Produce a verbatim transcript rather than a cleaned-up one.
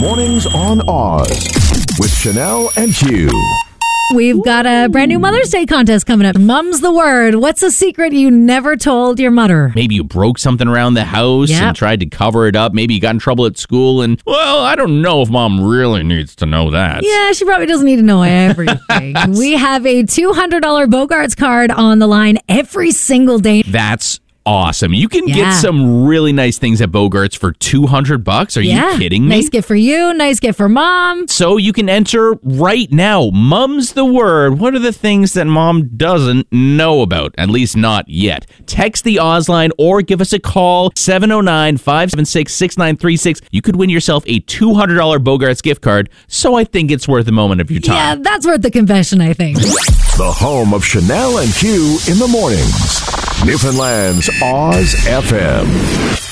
Mornings on Oz with Chanel and Hugh. We've got a brand new Mother's Day contest coming up. Mum's the word. What's a secret you never told your mother? Maybe you broke something around the house Yep. and tried to cover it up. Maybe you got in trouble at school and, well, I don't know if Mom really needs to know that. Yeah, she probably doesn't need to know everything. We have a two hundred dollars Bogarts card on the line every single day. That's awesome. You can Yeah. get some really nice things at Bogarts for two hundred bucks. Are yeah. you kidding me? Nice gift for you. Nice gift for Mom. So you can enter right now. Mum's the word. What are the things that Mom doesn't know about? At least not yet. Text the Oz line or give us a call, seven oh nine, five seven six, six nine three six. You could win yourself a two hundred dollars Bogarts gift card, so I think it's worth a moment of your time. Yeah, that's worth the confession, I think. The home of Chanel and Hugh in the mornings. Newfoundland's Oz F M.